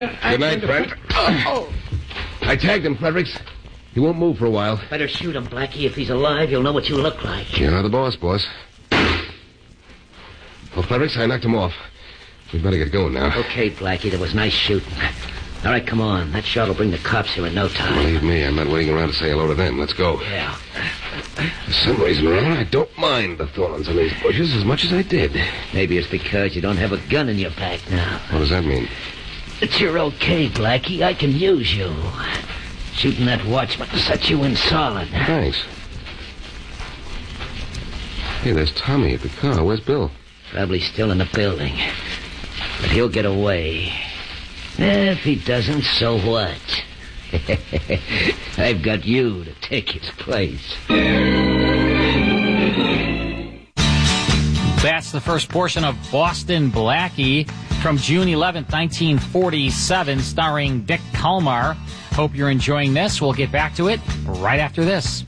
Good night, Fred. I tagged him, Fredericks. He won't move for a while. Better shoot him, Blackie. If he's alive, you'll know what you look like. You're the boss. Well, Fredericks, I knocked him off. We'd better get going now. Okay, Blackie, that was nice shooting. All right, come on. That shot will bring the cops here in no time. Believe me, I'm not waiting around to say hello to them. Let's go. Yeah. For some reason or other, I don't mind the thorns on these bushes as much as I did. Maybe it's because you don't have a gun in your back now. What does that mean? It's you're okay, Blackie. I can use you. Shooting that watchman to set you in solid. Thanks. Hey, there's Tommy at the car. Where's Bill? Probably still in the building. But he'll get away. If he doesn't, so what? I've got you to take his place. That's the first portion of Boston Blackie from June 11th, 1947, starring Dick Kalmar. Hope you're enjoying this. We'll get back to it right after this.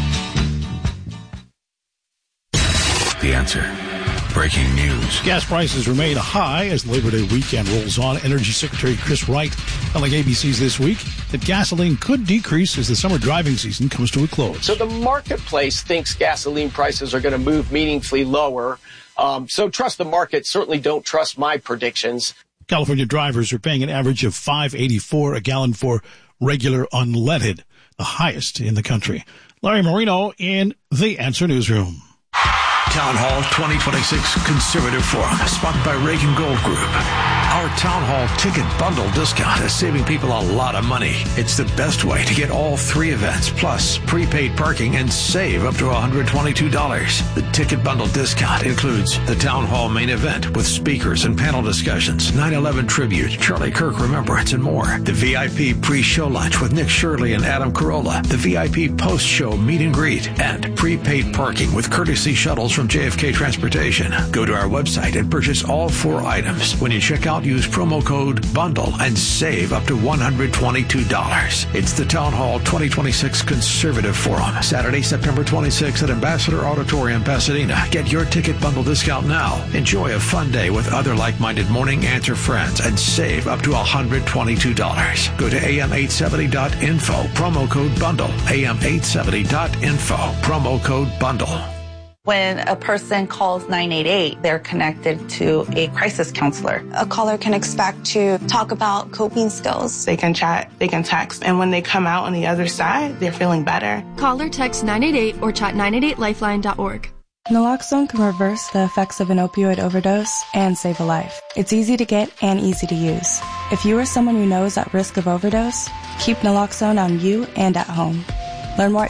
The Answer. Breaking news. Gas prices remain high as Labor Day weekend rolls on. Energy Secretary Chris Wright telling ABC's This Week that gasoline could decrease as the summer driving season comes to a close. So the marketplace thinks gasoline prices are going to move meaningfully lower. So trust the market. Certainly don't trust my predictions. California drivers are paying an average of $5.84 a gallon for regular unleaded, the highest in the country. Larry Marino in The Answer Newsroom. Town Hall 2026 Conservative Forum, sponsored by Reagan Gold Group. Our Town Hall ticket bundle discount is saving people a lot of money. It's the best way to get all three events, plus prepaid parking, and save up to $122. The ticket bundle discount includes the Town Hall main event with speakers and panel discussions, 9/11 tribute, Charlie Kirk Remembrance, and more. The VIP pre-show lunch with Nick Shirley and Adam Carolla. The VIP post-show meet and greet, and prepaid parking with courtesy shuttles from JFK Transportation. Go to our website and purchase all four items. When you check out, use promo code BUNDLE and save up to $122. It's the Town Hall 2026 Conservative Forum, Saturday, September 26th at Ambassador Auditorium, Pasadena. Get your ticket bundle discount now. Enjoy a fun day with other like-minded Morning Answer friends and save up to $122. Go to am870.info, promo code BUNDLE, am870.info, promo code BUNDLE. When a person calls 988, they're connected to a crisis counselor. A caller can expect to talk about coping skills. They can chat, they can text, and when they come out on the other side, they're feeling better. Call or text 988 or chat 988lifeline.org. Naloxone can reverse the effects of an opioid overdose and save a life. It's easy to get and easy to use. If you or someone you know is at risk of overdose, keep naloxone on you and at home. Learn more at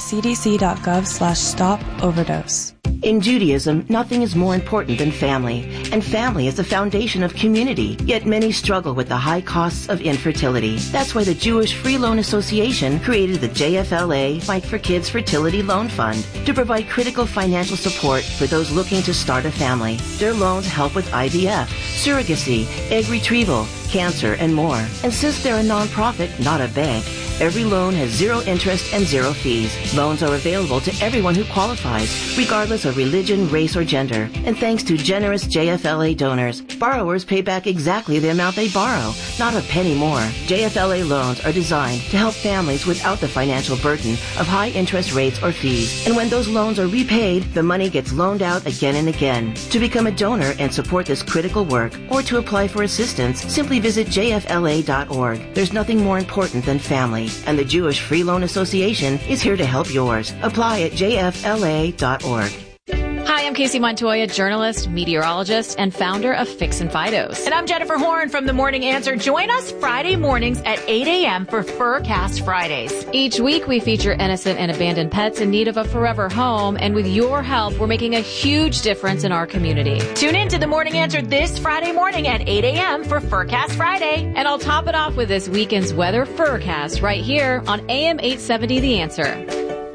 cdc.gov/stop-overdose. In Judaism, nothing is more important than family, and family is the foundation of community, yet many struggle with the high costs of infertility. That's why the Jewish Free Loan Association created the JFLA Fight for Kids Fertility Loan Fund to provide critical financial support for those looking to start a family. Their loans help with IVF, surrogacy, egg retrieval, cancer, and more. And since they're a nonprofit, not a bank, every loan has zero interest and zero fees. Loans are available to everyone who qualifies, regardless of religion, race, or gender. And thanks to generous JFLA donors, borrowers pay back exactly the amount they borrow, not a penny more. JFLA loans are designed to help families without the financial burden of high interest rates or fees. And when those loans are repaid, the money gets loaned out again and again. To become a donor and support this critical work, or to apply for assistance, simply visit jfla.org. There's nothing more important than family, and the Jewish Free Loan Association is here to help yours. Apply at jfla.org. Hi, I'm Casey Montoya, journalist, meteorologist, and founder of Fix and Fidos. And I'm Jennifer Horn from The Morning Answer. Join us Friday mornings at 8 a.m. for Furcast Fridays. Each week, we feature innocent and abandoned pets in need of a forever home. And with your help, we're making a huge difference in our community. Tune in to The Morning Answer this Friday morning at 8 a.m. for Furcast Friday. And I'll top it off with this weekend's weather Furcast right here on AM 870 The Answer.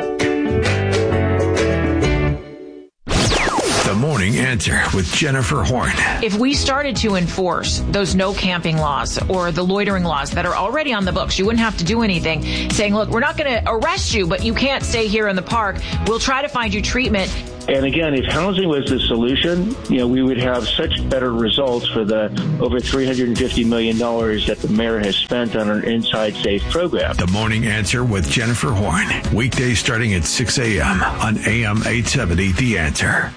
The Morning Answer with Jennifer Horn. If we started to enforce those no camping laws or the loitering laws that are already on the books, you wouldn't have to do anything, saying, look, we're not going to arrest you, but you can't stay here in the park. We'll try to find you treatment. And again, if housing was the solution, we would have such better results for the over $350 million that the mayor has spent on our Inside Safe program. The Morning Answer with Jennifer Horn. Weekdays starting at 6 a.m. on AM 870, The Answer.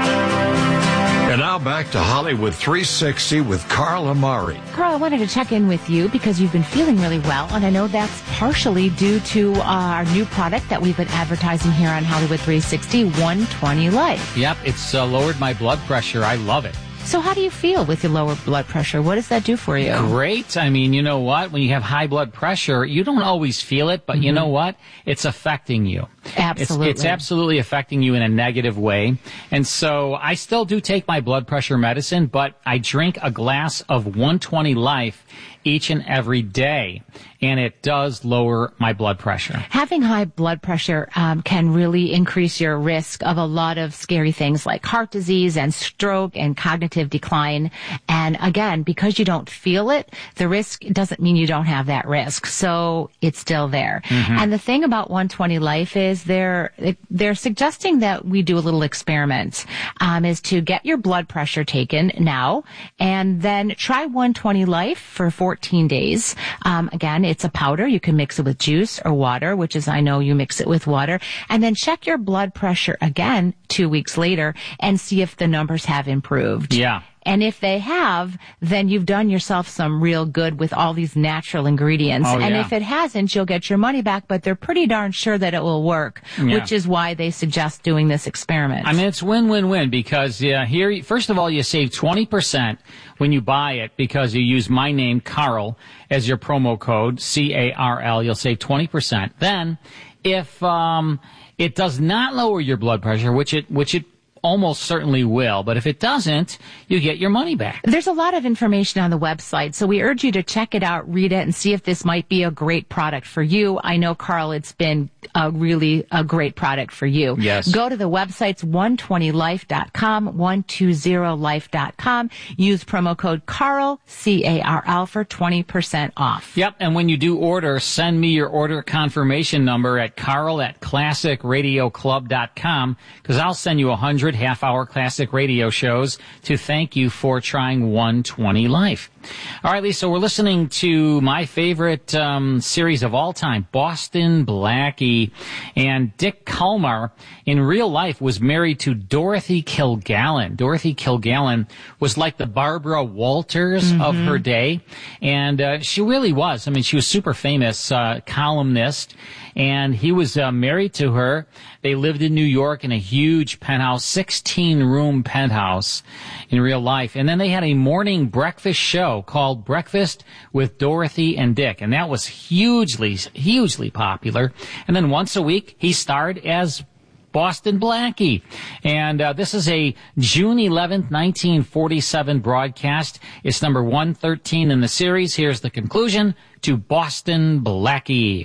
And now back to Hollywood 360 with Carl Amari. Carl, I wanted to check in with you because you've been feeling really well, and I know that's partially due to our new product that we've been advertising here on Hollywood 360, 120 Life. Yep, it's lowered my blood pressure. I love it. So how do you feel with your lower blood pressure? What does that do for you? Great. I mean, you know what? When you have high blood pressure, you don't always feel it, but you know what? It's affecting you. Absolutely. It's absolutely affecting you in a negative way. And so I still do take my blood pressure medicine, but I drink a glass of 120 Life each and every day, and it does lower my blood pressure. Having high blood pressure can really increase your risk of a lot of scary things like heart disease and stroke and cognitive decline. And again, because you don't feel it, the risk doesn't mean you don't have that risk. So it's still there. Mm-hmm. And the thing about 120 Life is they're suggesting that we do a little experiment, is to get your blood pressure taken now and then try 120 Life for 14 days. Again, it's a powder. You can mix it with juice or water, which is, I know you mix it with water, and then check your blood pressure again 2 weeks later and see if the numbers have improved. Yeah. And if they have, then you've done yourself some real good with all these natural ingredients. Oh, and yeah. if it hasn't, you'll get your money back, but they're pretty darn sure that it will work, which is why they suggest doing this experiment. I mean, it's win-win-win because here, first of all, you save 20% when you buy it because you use my name, Carl, as your promo code, CARL. You'll save 20%. Then, if it does not lower your blood pressure, which it almost certainly will, but if it doesn't, you get your money back. There's a lot of information on the website, so we urge you to check it out, read it, and see if this might be a great product for you. I know, Carl, it's been really a great product for you. Yes. Go to the websites 120life.com, 120life.com. Use promo code Carl, C-A-R-L, for 20% off. Yep, and when you do order, send me your order confirmation number at carl@classicradioclub.com, because I'll send you 100 half-hour classic radio shows to thank you for trying 120 Life. All right, Lisa, we're listening to my favorite series of all time, Boston Blackie. And Dick Kalmar, in real life, was married to Dorothy Kilgallen. Dorothy Kilgallen was like the Barbara Walters of her day. And she really was. I mean, she was super famous columnist. And he was married to her. They lived in New York in a huge penthouse, 16-room penthouse in real life. And then they had a morning breakfast show called Breakfast with Dorothy and Dick. And that was hugely, hugely popular. And then once a week, he starred as Boston Blackie. And this is a June 11th, 1947 broadcast. It's number 113 in the series. Here's the conclusion to Boston Blackie.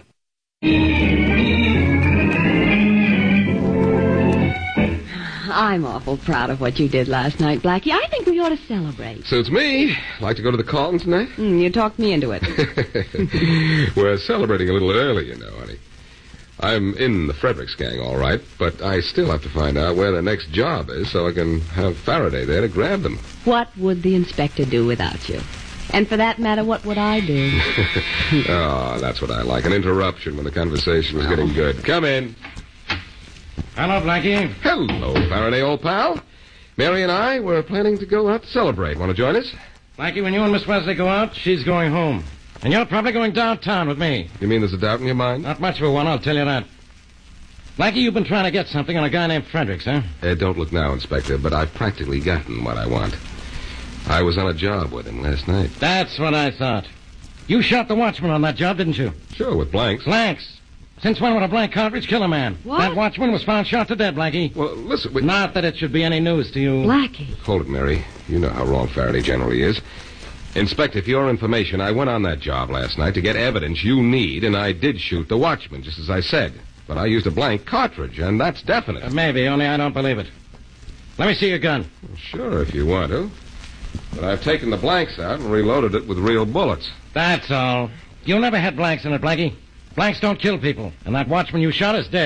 I'm awful proud of what you did last night, Blackie. I think we ought to celebrate. Suits me. Like to go to the Carlton tonight? You talked me into it. We're celebrating a little early, you know, honey. I'm in the Fredericks gang, all right, but I still have to find out where the next job is so I can have Faraday there to grab them. What would the inspector do without you? And for that matter, what would I do? Oh, that's what I like. An interruption when the conversation was getting good. Come in. Hello, Blackie. Hello, Faraday, old pal. Mary and I were planning to go out to celebrate. Want to join us? Blackie, when you and Miss Wesley go out, she's going home. And you're probably going downtown with me. You mean there's a doubt in your mind? Not much of a one, I'll tell you that. Blackie, you've been trying to get something on a guy named Fredericks, huh? Don't look now, Inspector, but I've practically gotten what I want. I was on a job with him last night. That's what I thought. You shot the watchman on that job, didn't you? Sure, with blanks. Blanks? Since when would a blank cartridge kill a man? What? That watchman was found shot to death, Blackie. Well, listen... Not that it should be any news to you. Blackie. Hold it, Mary. You know how wrong Faraday generally is. Inspector, for your information, I went on that job last night to get evidence you need, and I did shoot the watchman, just as I said. But I used a blank cartridge, and that's definite. Maybe, only I don't believe it. Let me see your gun. Well, sure, if you want to. But I've taken the blanks out and reloaded it with real bullets. That's all. You never had blanks in it, Blackie. Blanks don't kill people, and that watchman you shot is dead.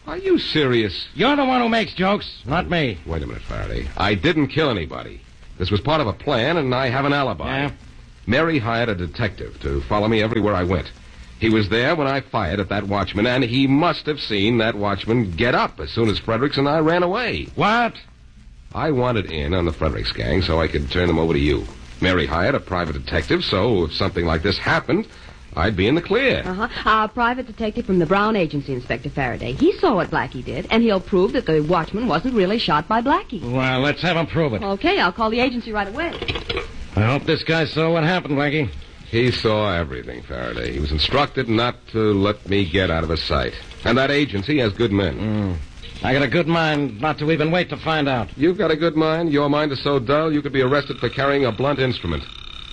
Are you serious? You're the one who makes jokes, not me. Wait a minute, Faraday. I didn't kill anybody. This was part of a plan, and I have an alibi. Yeah? Mary hired a detective to follow me everywhere I went. He was there when I fired at that watchman, and he must have seen that watchman get up as soon as Fredericks and I ran away. What? I wanted in on the Fredericks gang so I could turn them over to you. Mary hired a private detective, so if something like this happened, I'd be in the clear. Our private detective from the Brown Agency, Inspector Faraday. He saw what Blackie did, and he'll prove that the watchman wasn't really shot by Blackie. Well, let's have him prove it. Okay, I'll call the agency right away. I hope this guy saw what happened, Blackie. He saw everything, Faraday. He was instructed not to let me get out of his sight. And that agency has good men. I got a good mind not to even wait to find out. You've got a good mind? Your mind is so dull you could be arrested for carrying a blunt instrument.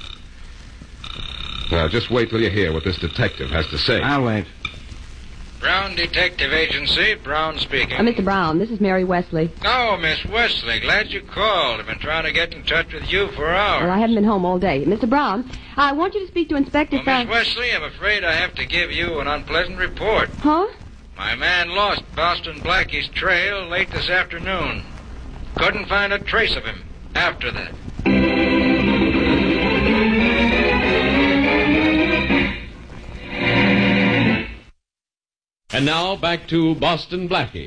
Now, just wait till you hear what this detective has to say. I'll wait. Brown Detective Agency, Brown speaking. Mr. Brown, this is Mary Wesley. Oh, Miss Wesley, glad you called. I've been trying to get in touch with you for hours. Well, I haven't been home all day. Mr. Brown, I want you to speak to Inspector Miss Wesley, I'm afraid I have to give you an unpleasant report. Huh? My man lost Boston Blackie's trail late this afternoon. Couldn't find a trace of him after that. And now, back to Boston Blackie.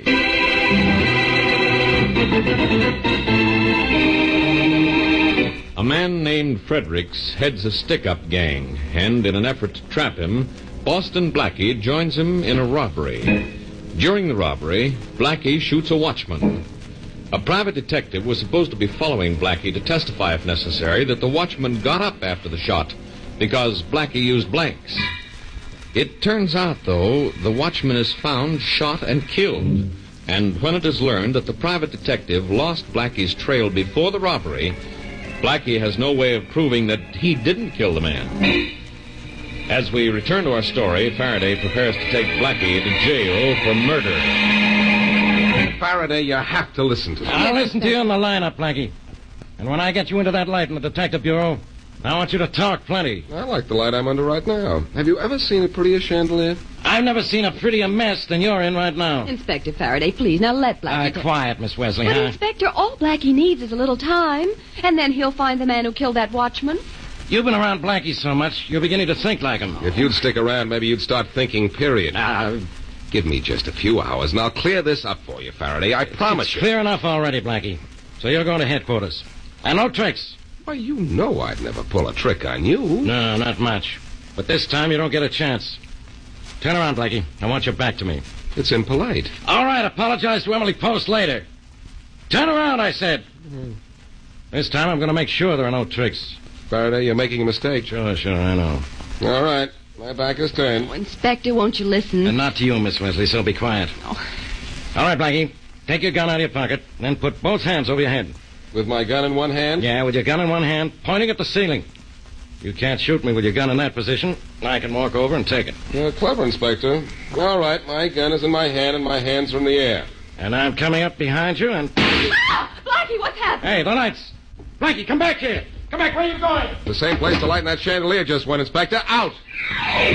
A man named Fredericks heads a stick-up gang, and in an effort to trap him, Boston Blackie joins him in a robbery. During the robbery, Blackie shoots a watchman. A private detective was supposed to be following Blackie to testify, if necessary, that the watchman got up after the shot because Blackie used blanks. It turns out, though, the watchman is found shot and killed. And when it is learned that the private detective lost Blackie's trail before the robbery, Blackie has no way of proving that he didn't kill the man. As we return to our story, Faraday prepares to take Blackie to jail for murder. Faraday, you have to listen to me. I'll listen to you in the lineup, Blackie. And when I get you into that light in the Detective Bureau, I want you to talk plenty. I like the light I'm under right now. Have you ever seen a prettier chandelier? I've never seen a prettier mess than you're in right now. Inspector Faraday, please, now let Blackie... Quiet, Miss Wesley, But, huh? Inspector, all Blackie needs is a little time, and then he'll find the man who killed that watchman. You've been around Blackie so much, you're beginning to think like him. If you'd stick around, maybe you'd start thinking, period. Give me just a few hours, and I'll clear this up for you, Faraday. I promise It's you. clear enough already, Blackie. So you're going to headquarters. And no tricks. Why, you know I'd never pull a trick on you. No, not much. But this time you don't get a chance. Turn around, Blackie. I want your back to me. It's impolite. All right, apologize to Emily Post later. Turn around, I said. This time I'm going to make sure there are no tricks. Faraday, you're making a mistake. Sure, I know. All right. My back is turned. Oh, Inspector, won't you listen? And not to you, Miss Wesley, so be quiet. Oh. All right, Blackie. Take your gun out of your pocket, then put both hands over your head. With my gun in one hand? Yeah, with your gun in one hand, pointing at the ceiling. You can't shoot me with your gun in that position. I can walk over and take it. You're clever, Inspector. All right, my gun is in my hand and my hands are in the air. And I'm coming up behind you and... Ah! Blackie, what's happening? Hey, the lights. Blackie, come back here. Come back. Where are you going? The same place the light in that chandelier just went, Inspector. Out!